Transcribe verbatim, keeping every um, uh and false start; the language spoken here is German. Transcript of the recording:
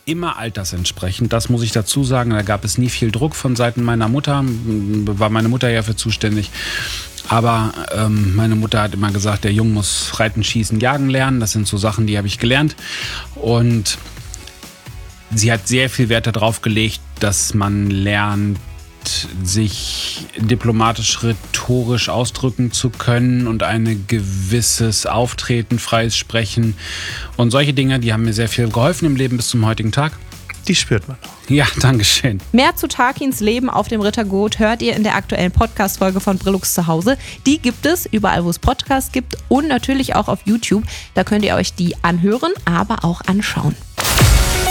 immer altersentsprechend, das muss ich dazu sagen. Da gab es nie viel Druck von Seiten meiner Mutter, war meine Mutter ja für zuständig. Aber ähm, meine Mutter hat immer gesagt, der Junge muss reiten, schießen, jagen lernen. Das sind so Sachen, die habe ich gelernt. Und sie hat sehr viel Wert darauf gelegt, dass man lernt, sich diplomatisch, rhetorisch ausdrücken zu können und ein gewisses Auftreten, freies Sprechen und solche Dinge, die haben mir sehr viel geholfen im Leben bis zum heutigen Tag. Die spürt man noch. Ja, danke schön. Mehr zu Tarkins Leben auf dem Rittergut hört ihr in der aktuellen Podcast-Folge von Brillux zu Hause. Die gibt es überall, wo es Podcasts gibt und natürlich auch auf YouTube. Da könnt ihr euch die anhören, aber auch anschauen.